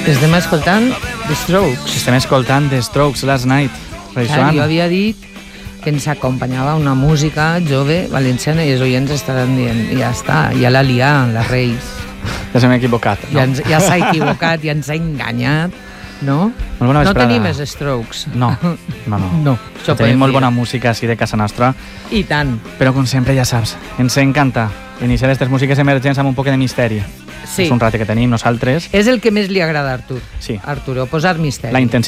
Estem escoltant The Strokes. Estem escoltant The Strokes Last Night. Clar, jo havia dit que ens acompanyava una música jove valenciana i els oients estaran dient ja està, ja la lià, la Reis. Ja s'hem equivocat. No? Ja s'ha equivocat, ja ens ha enganyat, no? No tenim els Strokes. No. Tenim molt bona música així de casa nostra. I tant. Però com sempre, ja saps, ens encanta iniciar aquestes músiques emergents amb un poc de misteri. Sí. És un rato que tenim nosaltres. És el que més li agrada a Artur. Sí. Arturo, posar misteri. La intenció